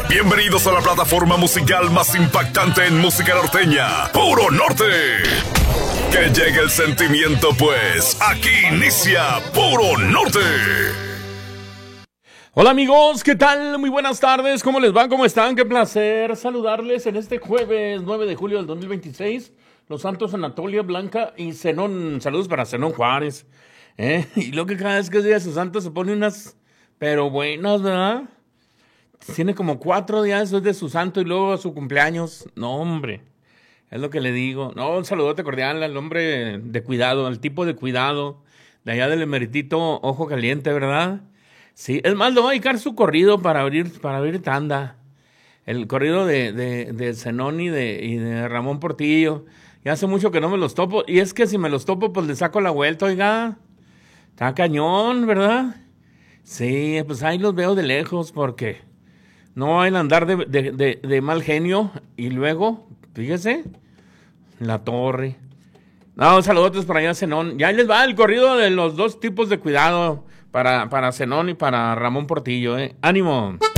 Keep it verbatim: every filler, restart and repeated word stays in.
Bienvenidos a la plataforma musical más impactante en música norteña, Puro Norte. Que llegue el sentimiento, pues aquí inicia Puro Norte. Hola amigos, ¿qué tal? Muy buenas tardes, ¿cómo les va? ¿Cómo están? Qué placer saludarles en este jueves nueve de julio del dos mil veintiséis. Los Santos Anatolia, Blanca y Zenón. Saludos para Zenón Juárez. ¿Eh? Y lo que cada vez que es día de su santo se pone unas, pero buenas, ¿verdad? Tiene como cuatro días después de su santo y luego su cumpleaños. No, hombre, es lo que le digo. No, un saludote cordial al hombre de cuidado, al tipo de cuidado de allá del emeritito Ojo Caliente, ¿verdad? Sí, es más, le voy a dedicar su corrido para abrir, para abrir tanda. El corrido de, de, de Zenón y de, y de Ramón Portillo. Ya hace mucho que no me los topo. Y es que si me los topo, pues le saco la vuelta, oiga. Está cañón, ¿verdad? Sí, pues ahí los veo de lejos porque no van a andar de, de, de, de mal genio. Y luego, fíjese, la torre. No, un saludotes para allá, Zenón. Ya les va el corrido de los dos tipos de cuidado para, para Zenón y para Ramón Portillo, ¿eh? ¡Ánimo!